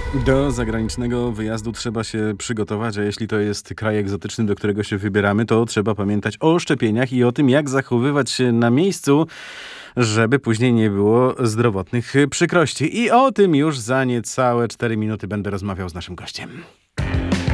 Do zagranicznego wyjazdu trzeba się przygotować, a jeśli to jest kraj egzotyczny, do którego się wybieramy, to trzeba pamiętać o szczepieniach i o tym, jak zachowywać się na miejscu, żeby później nie było zdrowotnych przykrości. I o tym już za niecałe 4 minuty będę rozmawiał z naszym gościem.